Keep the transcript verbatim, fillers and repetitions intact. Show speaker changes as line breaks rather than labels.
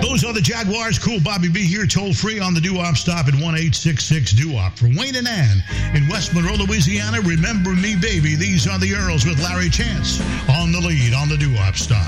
Those are the Jaguars. Cool Bobby B here, toll free on the Doo-Wop stop at one eight six six Doo-Wop. For Wayne and Ann in West Monroe, Louisiana, remember me, baby. These are the Earls with Larry Chance on the lead on the Doo-Wop stop.